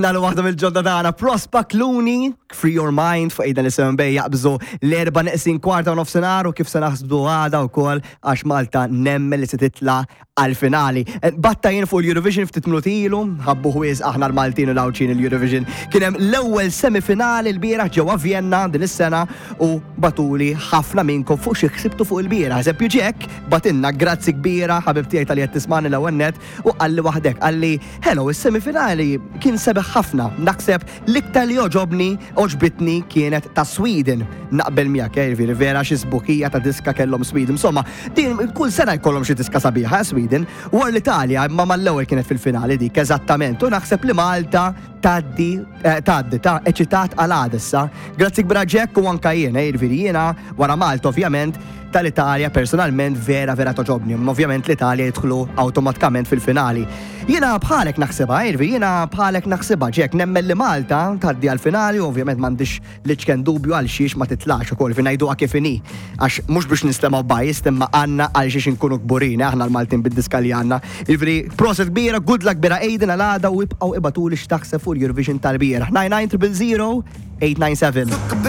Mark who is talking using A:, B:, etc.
A: Nalu waħda mill-ġodda tagħna Prospa Clooney, Free Your Mind fuq ejda nisem bej jaqbżu l-4 neqsin kwarta u nofsinhar u kif se naħsbu għada wkoll għax Malta nemmel li se titla' għal-finali. Battajin fuq l-Eurovision ftit minuti ilu, ħabbu ħwies aħna l-Maltin u l-Awċin l-Eurovision. Kien hemm l-ewwel semifinali l-bieraħ ġewwa Vienna din is-sena u batuli ħafna minnkom fuq xi ħsibtu fuq il-bieraħ. Eżempju Jack batinna grazzi kbira ħabib tiegħi tal-qed tismani l-ewwel nett u qalli waħdek qalli hello is-semifinali kien sebeħ ħafna. Naħseb l-iktar li oġbitni kienet ta' Sweden. Naqbel miegħek vera xi sbuħija ta' diska kellhom Sweden. Insomma, din kull sena jkollhom xi diska sabiħa Sweden. War l-Italja imma mal-ewwel kienet fil-finali dik eżattament. U naħseb li Malta tgħaddi ta' eċitat għal għadissa. Grazzi kbira Jack u anke jiena wara Malta ovvjament tal-Italja personalment vera toġobni. Ovvjament l-Italja jidħlu awtomatikament fil-finali. Jiena bħalek naħsibha Jack nemmel li Malta tgħaddi għall-finali u ovvjament m'għandix liċken dubju għal xiex ma titlax ukoll fi ngħiduha kif inhi. Għax mhux biex nistemgħu bajjist imma għandna għal xiex inkunu kburin aħna l-Maltin bid-diska li għandna. Proset kbira, good luck bira Aiden għal-għada u ibqgħu ibatuli x'taħseb fuq Eurovision tal-bieraħ. 99 000 897.